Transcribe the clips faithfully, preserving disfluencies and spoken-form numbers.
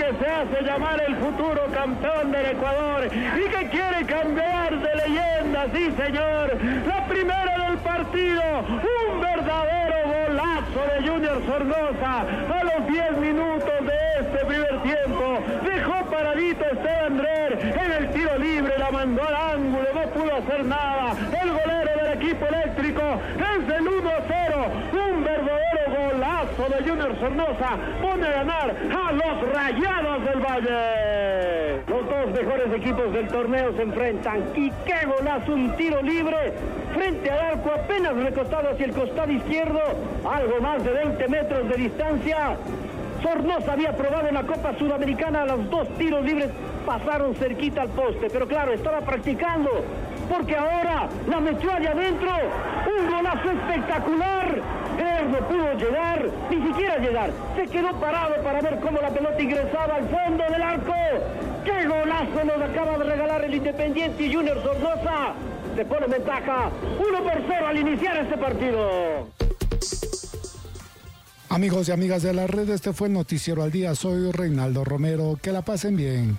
que se hace llamar el futuro campeón del Ecuador y que quiere cambiar de leyenda, sí señor. La primera del partido, un verdadero golazo de Junior Sornosa a los diez minutos de este primer tiempo. Dejó paradito Esteban Drer en el tiro libre, la mandó al ángulo, no pudo hacer nada. El golero del equipo eléctrico es el uno a cero, un verdadero golazo de Junior Sornosa, pone a ganar a los Rayados del Valle. Los dos mejores equipos del torneo se enfrentan y qué golazo, un tiro libre frente al arco, apenas recostado hacia el costado izquierdo, algo más de veinte metros de distancia. Sornosa había probado en la Copa Sudamericana, los dos tiros libres pasaron cerquita al poste, pero claro, estaba practicando, porque ahora la metió allá adentro, un golazo espectacular. Él no pudo llegar, ni siquiera llegar, se quedó parado para ver cómo la pelota ingresaba al fondo del arco. ¡Qué golazo nos acaba de regalar el Independiente! Y Junior Sornosa se pone en ventaja uno por cero al iniciar este partido. Amigos y amigas de la red, este fue el Noticiero al Día. Soy Reinaldo Romero. Que la pasen bien.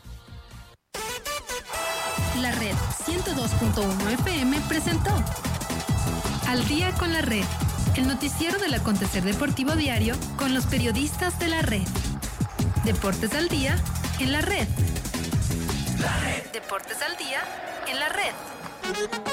La Red ciento dos punto uno F M presentó Al Día con la Red, el noticiero del acontecer deportivo diario con los periodistas de la red. Deportes al Día en la Red. La Red. Deportes al Día en la Red.